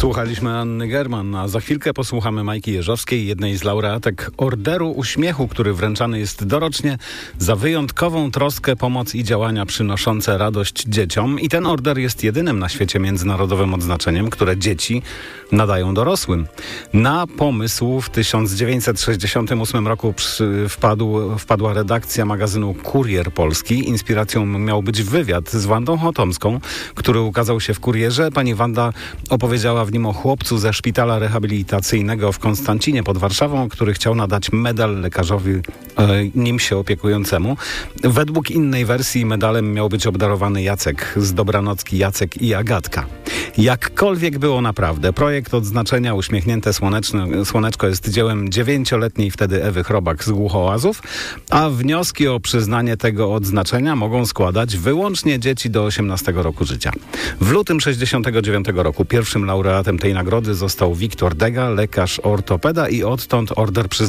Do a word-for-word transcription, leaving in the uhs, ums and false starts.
Słuchaliśmy Anny German, a za chwilkę posłuchamy Majki Jeżowskiej, jednej z laureatek Orderu Uśmiechu, który wręczany jest dorocznie za wyjątkową troskę, pomoc i działania przynoszące radość dzieciom. I ten order jest jedynym na świecie międzynarodowym odznaczeniem, które dzieci nadają dorosłym. Na pomysł w tysiąc dziewięćset sześćdziesiątym ósmym roku przy, wpadł, wpadła redakcja magazynu Kurier Polski. Inspiracją miał być wywiad z Wandą Chotomską, który ukazał się w Kurierze. Pani Wanda opowiedziała w nim o chłopcu ze szpitala rehabilitacyjnego w Konstancinie pod Warszawą, który chciał nadać medal lekarzowi e, nim się opiekującemu. Według innej wersji medalem miał być obdarowany Jacek z Dobranocki, Jacek i Agatka. Jakkolwiek było naprawdę, projekt odznaczenia Uśmiechnięte Słoneczne, Słoneczko jest dziełem dziewięcioletniej wtedy Ewy Chrobak z Głuchołazów, a wnioski o przyznanie tego odznaczenia mogą składać wyłącznie dzieci do osiemnastego roku życia. W lutym sześćdziesiątego dziewiątego roku pierwszym laureatem tej nagrody został Wiktor Dega, lekarz ortopeda, i odtąd order przyznany